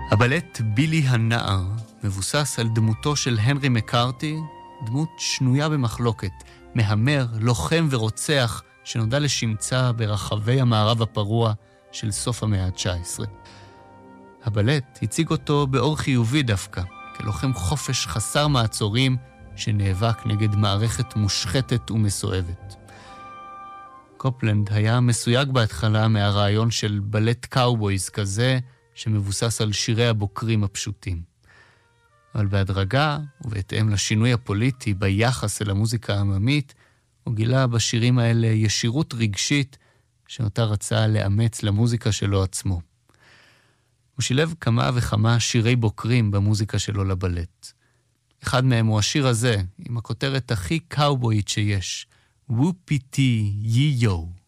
הבלט בילי הנער מבוסס על דמותו של הנרי מקארתי, דמות שנויה במחלוקת, מהמר, לוחם ורוצח שנודע לשמצה ברחבי המערב הפרוע של סוף המאה ה-19. הבלט הציג אותו באור חיובי דווקא, כלוחם חופש חסר מעצורים שנאבק נגד מערכת מושחתת ומסואבת. קופלנד היה מסויג בהתחלה מהרעיון של בלט קאובויז כזה, שמבוסס על שירי הבוקרים הפשוטים. אבל בהדרגה, ובהתאם לשינוי הפוליטי ביחס אל המוזיקה העממית, הוא גילה בשירים האלה ישירות רגשית, שאותה רצה לאמץ למוזיקה שלו עצמו. הוא שילב כמה וכמה שירי בוקרים במוזיקה שלו לבלט. אחד מהם הוא השיר הזה, עם הכותרת הכי קאובויית שיש, וופי-טי יי-יו.